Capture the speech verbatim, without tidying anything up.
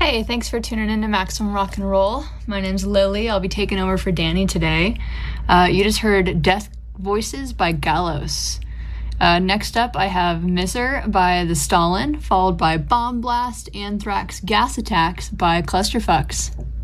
Hey, thanks for tuning in to Maximum Rock and Roll. My name's Lily. I'll be taking over for Danny today. Uh, you just heard Death Voices by Gallows. Uh, next up, I have Miser by The Stalin, followed by Bomb Blast, Anthrax, Gas Attacks by Clusterfucks.